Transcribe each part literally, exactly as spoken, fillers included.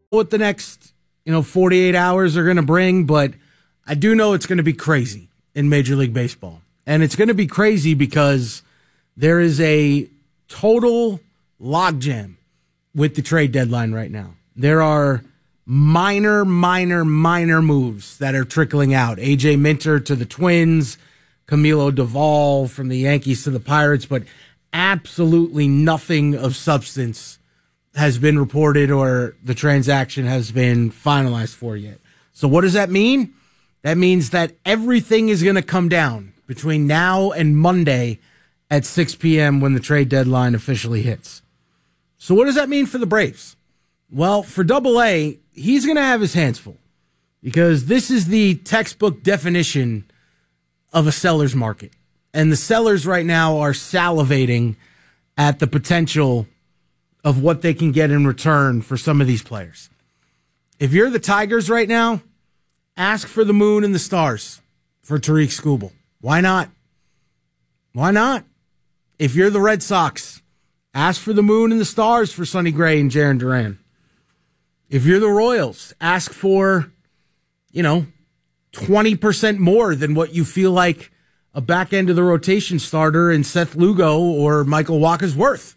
what the next, you know, forty-eight hours are going to bring, but I do know it's going to be crazy in Major League Baseball. And it's going to be crazy because there is a total logjam with the trade deadline right now. There are minor, minor, minor moves that are trickling out. A J Minter to the Twins, Camilo Doval from the Yankees to the Pirates, but absolutely nothing of substance has been reported or the transaction has been finalized for yet. So what does that mean? That means that everything is going to come down between now and Monday at six p.m. when the trade deadline officially hits. So what does that mean for the Braves? Well, for Double A, he's going to have his hands full because this is the textbook definition of a seller's market. And the sellers right now are salivating at the potential of what they can get in return for some of these players. If you're the Tigers right now, ask for the moon and the stars for Tariq Skubal. Why not? Why not? If you're the Red Sox, ask for the moon and the stars for Sonny Gray and Jarren Duran. If you're the Royals, ask for, you know, twenty percent more than what you feel like a back end of the rotation starter in Seth Lugo or Michael Wacha's worth.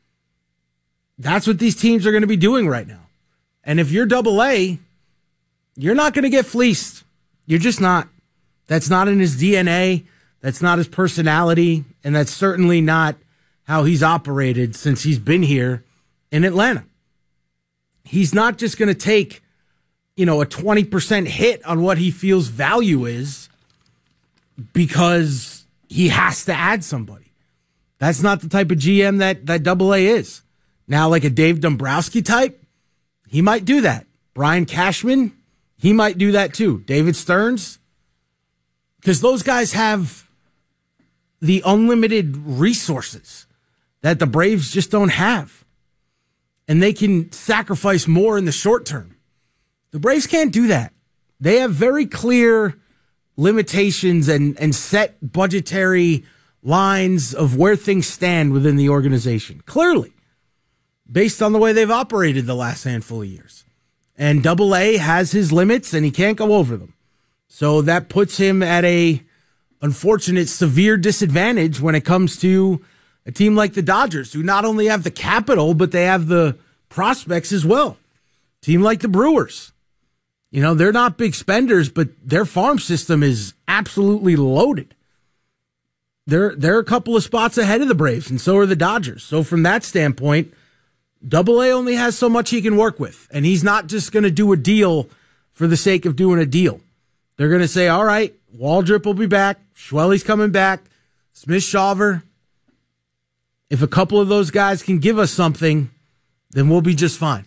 That's what these teams are going to be doing right now. And if you're Double A, you're not going to get fleeced. You're just not. That's not in his D N A. That's not his personality. And that's certainly not how he's operated since he's been here in Atlanta. He's not just going to take, you know, a twenty percent hit on what he feels value is because he has to add somebody. That's not the type of G M that, that Double A is. Now, like a Dave Dombrowski type, he might do that. Brian Cashman, he might do that too. David Stearns, because those guys have the unlimited resources that the Braves just don't have. And they can sacrifice more in the short term. The Braves can't do that. They have very clear limitations and, and set budgetary lines of where things stand within the organization. Clearly, based on the way they've operated the last handful of years. And Double A has his limits and he can't go over them. So that puts him at a unfortunate severe disadvantage when it comes to a team like the Dodgers, who not only have the capital, but they have the prospects as well. Team like the Brewers. You know, they're not big spenders, but their farm system is absolutely loaded. They're, they're a couple of spots ahead of the Braves, and so are the Dodgers. So from that standpoint, Double A only has so much he can work with, and he's not just going to do a deal for the sake of doing a deal. They're going to say, all right, Waldrop will be back, Schwelly's coming back, Smith-Shawver. If a couple of those guys can give us something, then we'll be just fine.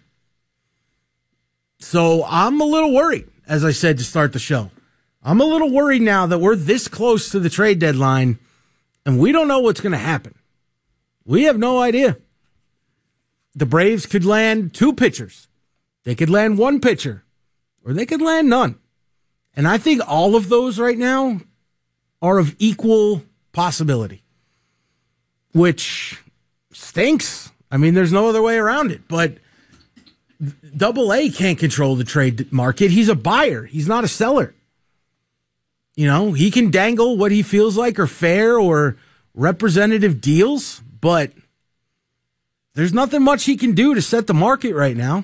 So I'm a little worried, as I said to start the show. I'm a little worried now that we're this close to the trade deadline, and we don't know what's going to happen. We have no idea. The Braves could land two pitchers. They could land one pitcher, or they could land none. And I think all of those right now are of equal possibility, which stinks. I mean, there's no other way around it. But Double A can't control the trade market. He's a buyer. He's not a seller. You know, he can dangle what he feels like are fair or representative deals, but there's nothing much he can do to set the market right now.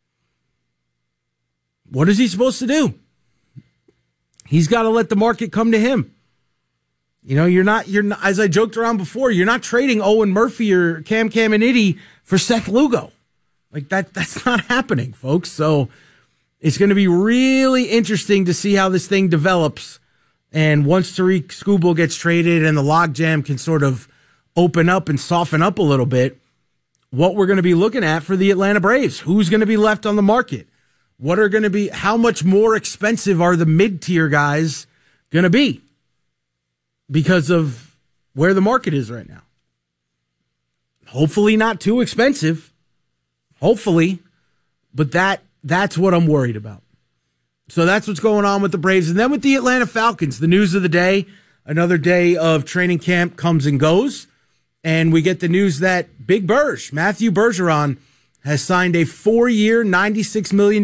What is he supposed to do? He's got to let the market come to him. You know, you're not, you're not, as I joked around before, you're not trading Owen Murphy or Cam Caminiti for Seth Lugo. Like that, that's not happening, folks. So it's going to be really interesting to see how this thing develops. And once Tariq Skubal gets traded and the logjam can sort of open up and soften up a little bit, what we're going to be looking at for the Atlanta Braves. Who's going to be left on the market? What are going to be, how much more expensive are the mid-tier guys going to be because of where the market is right now? Hopefully not too expensive. Hopefully. But that that's what I'm worried about. So that's what's going on with the Braves. And then with the Atlanta Falcons, the news of the day, another day of training camp comes and goes. And we get the news that Big Berge, Matthew Bergeron, has signed a four-year, ninety-six million